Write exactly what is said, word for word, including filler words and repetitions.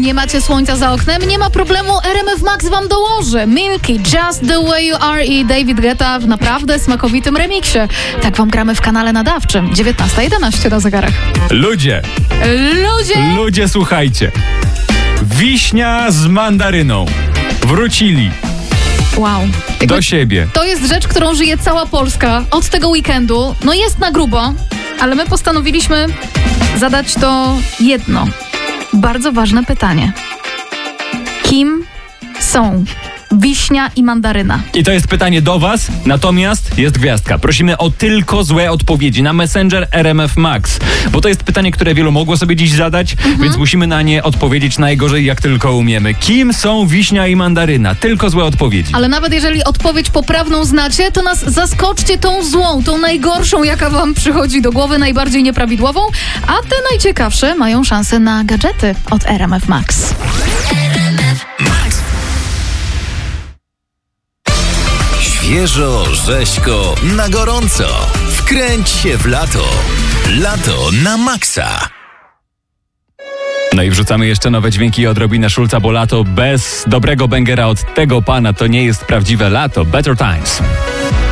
nie macie słońca za oknem, nie ma problemu, R M F Max wam dołoży. Milky, Just the Way You Are i David Guetta w naprawdę smakowitym remiksie. Tak wam gramy w kanale nadawczym. dziewiętnasta jedenaście na zegarach. Ludzie! Ludzie! Ludzie, słuchajcie. Wiśnia z mandaryną wrócili Wow. Jakby do siebie. to jest rzecz, którą żyje cała Polska od tego weekendu. No jest na grubo, ale my postanowiliśmy zadać to jedno bardzo ważne pytanie. Kim są wiśnia i mandaryna? I to jest pytanie do was, natomiast jest gwiazdka. Prosimy o tylko złe odpowiedzi na Messenger R M F Max, bo to jest pytanie, które wielu mogło sobie dziś zadać, mhm. więc musimy na nie odpowiedzieć najgorzej jak tylko umiemy. Kim są wiśnia i mandaryna? Tylko złe odpowiedzi. Ale nawet jeżeli odpowiedź poprawną znacie, to nas zaskoczcie tą złą, tą najgorszą, jaka wam przychodzi do głowy, najbardziej nieprawidłową, a te najciekawsze mają szansę na gadżety od R M F Max. Świeżo, rzeźko, na gorąco. Wkręć się w lato. Lato na maksa. No i wrzucamy jeszcze nowe dźwięki i odrobinę Szulca, bo lato bez dobrego bangera od tego pana to nie jest prawdziwe lato. Better Times.